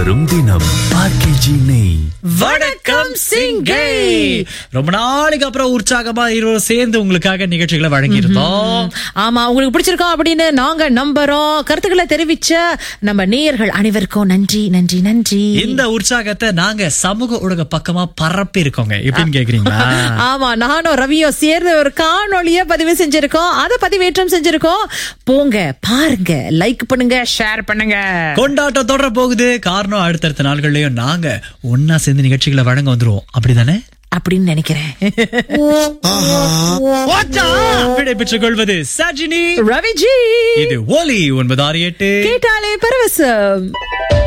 தினம் ஆர்கேஜி நெய். வணக்கம் சிங்கை. ரொம்ப நாளைக்கு அப்புறம் உற்சாகமா இருவரும் சேர்ந்து உங்களுக்காக நிகழ்ச்சிகளை வழங்கியிருந்தோம். ஆமா, உங்களுக்கு பிடிச்சிருக்கோம் அப்படின்னு நாங்க நம்புறோம். கருத்துக்களை தெரிவிச்ச நம்ம நேயர்கள் அனைவருக்கும் நன்றி நன்றி நன்றி. இந்த உற்சாகத்தை நாங்க சமூக ஊடக பக்கமா பரப்பி இருக்கோங்க. எப்படின்னு கேக்குறீங்களா? ஆமா, நானும் ரவியோ சேர்ந்து ஒரு காணொளிய பதிவு செஞ்சிருக்கோம். அதை பதிவேற்றம் செஞ்சிருக்கோம். போங்க பாருங்க, லைக் பண்ணுங்க, ஷேர் பண்ணுங்க. கொண்டாட்டம் தொடர போகுது. காரணம், அடுத்தடுத்த நாள்கள்லயும் நாங்க ஒன்னா சேர்ந்து நிகழ்ச்சிகளை வழங்க வந்துருவோம். அப்படிதானே அப்படின்னு நினைக்கிறேன். விடைபெற்றுக் கொள்வது சஜினி, ரவிஜி. இது ஒலி 968 கேட்டாலே பரவசம்.